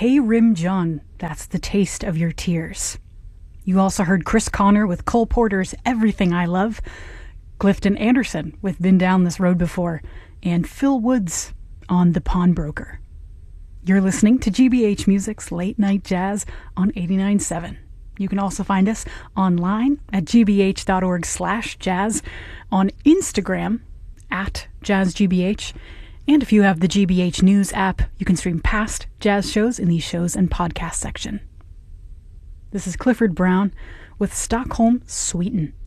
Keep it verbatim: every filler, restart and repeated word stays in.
Hey Rim John, that's the taste of your tears. You also heard Chris Connor with Cole Porter's Everything I Love, Clifton Anderson with Been Down This Road Before, and Phil Woods on The Pawnbroker. You're listening to G B H Music's Late Night Jazz on eighty-nine point seven. You can also find us online at gbh.org slash jazz, on Instagram at jazzgbh, and if you have the G B H News app, you can stream past jazz shows in the shows and podcast section. This is Clifford Brown with Stockholm Suiten.